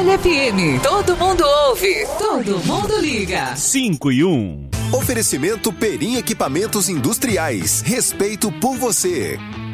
Folha FM. Todo mundo ouve, todo mundo liga. 5 e 1. Oferecimento Perim Equipamentos Industriais. Respeito por você.